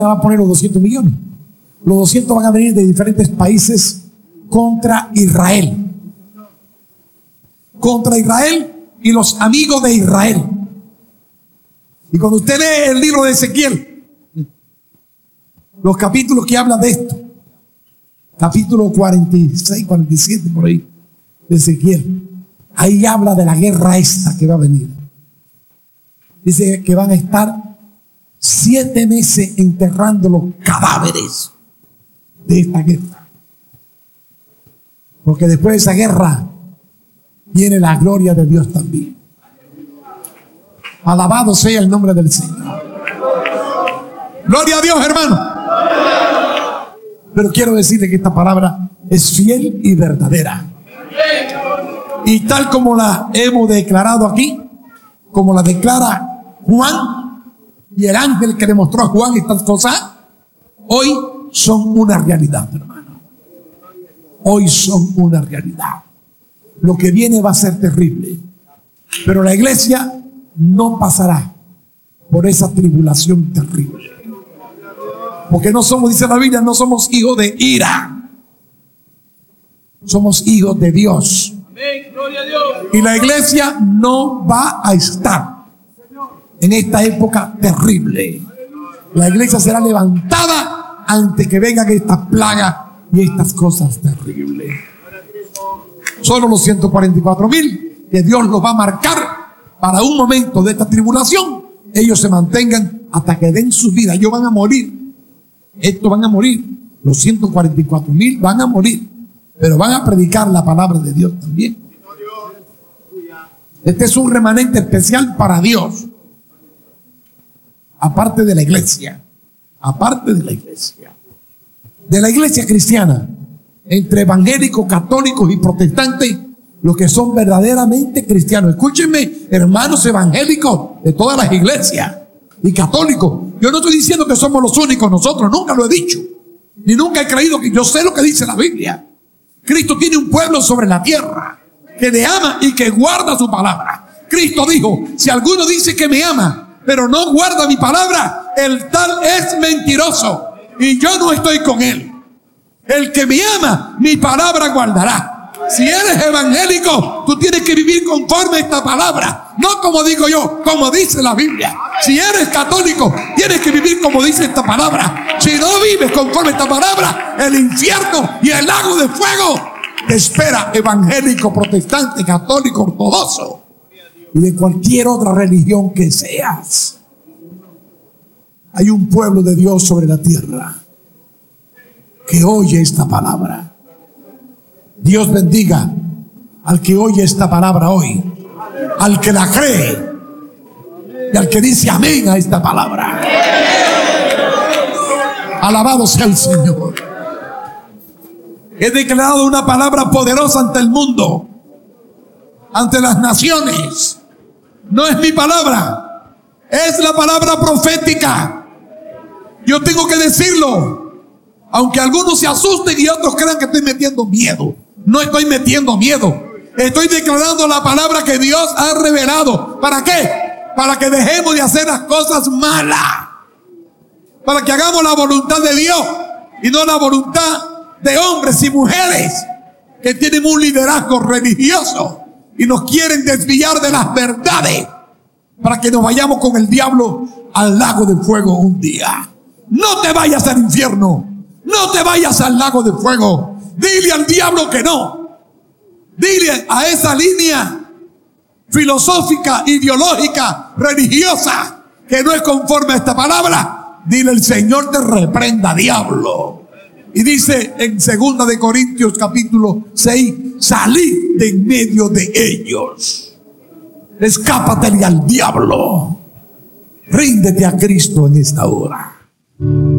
va a poner los 200 millones. Los 200 van a venir de diferentes países contra Israel. Contra Israel y los amigos de Israel. Y cuando usted lee el libro de Ezequiel, los capítulos que hablan de esto, capítulo 46, 47 por ahí, de Ezequiel, ahí habla de la guerra esta que va a venir. Dice que van a estar 7 meses enterrando los cadáveres de esta guerra. Porque después de esa guerra viene la gloria de Dios también. Alabado sea el nombre del Señor. Gloria a Dios, hermano. Pero quiero decirle que esta palabra es fiel y verdadera. Y tal como la hemos declarado aquí, como la declara Juan y el ángel que le mostró a Juan estas cosas, hoy son una realidad, hermano. Hoy son una realidad. Lo que viene va a ser terrible, pero la iglesia no pasará por esa tribulación terrible, porque no somos, dice la Biblia, no somos hijos de ira, somos hijos de Dios. Y la iglesia no va a estar en esta época terrible. La iglesia será levantada antes que vengan estas plagas y estas cosas terribles. Solo los 144,000 que Dios los va a marcar para un momento de esta tribulación, ellos se mantengan hasta que den su vida. Ellos van a morir. Estos van a morir. Los 144,000 van a morir, pero van a predicar la palabra de Dios también. Este es un remanente especial para Dios. Aparte de la iglesia. Aparte de la iglesia. De la iglesia cristiana. Entre evangélicos, católicos y protestantes, los que son verdaderamente cristianos. Escúchenme, hermanos evangélicos de todas las iglesias y católicos. Yo no estoy diciendo que somos los únicos nosotros, nunca lo he dicho. Ni nunca he creído que yo sé lo que dice la Biblia. Cristo tiene un pueblo sobre la tierra que le ama y que guarda su palabra. Cristo dijo, si alguno dice que me ama, pero no guarda mi palabra, el tal es mentiroso y yo no estoy con él. El que me ama, mi palabra guardará. Si eres evangélico, tú tienes que vivir conforme a esta palabra, no como digo yo, como dice la Biblia. Si eres católico, tienes que vivir como dice esta palabra. Si no vives conforme a esta palabra, el infierno y el lago de fuego te espera, evangélico, protestante, católico, ortodoxo y de cualquier otra religión que seas. Hay un pueblo de Dios sobre la tierra que oye esta palabra. Dios bendiga al que oye esta palabra hoy, al que la cree y al que dice amén a esta palabra. Alabado sea el Señor. He declarado una palabra poderosa ante el mundo, ante las naciones. No es mi palabra, es la palabra profética. Yo tengo que decirlo, aunque algunos se asusten y otros crean que estoy metiendo miedo. No estoy metiendo miedo. Estoy declarando la palabra que Dios ha revelado. ¿Para qué? Para que dejemos de hacer las cosas malas. Para que hagamos la voluntad de Dios y no la voluntad de hombres y mujeres que tienen un liderazgo religioso y nos quieren desviar de las verdades para que nos vayamos con el diablo al lago de fuego un día. No te vayas al infierno. No te vayas al lago de fuego. Dile al diablo que no. Dile a esa línea filosófica, ideológica, religiosa que no es conforme a esta palabra. Dile, el Señor te reprenda, diablo. Y dice en 2 de Corintios capítulo 6, salid de en medio de ellos. Escápatele al diablo. Ríndete a Cristo en esta hora.